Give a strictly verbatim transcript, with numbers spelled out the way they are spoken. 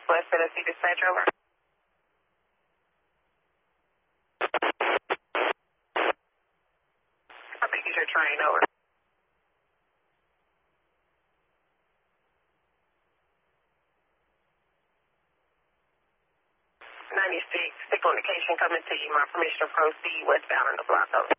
Northwest Tennessee dispatch, over. I think it's your train, over. ninety-six, stick on occasion coming to you. My permission to proceed westbound in the block, over.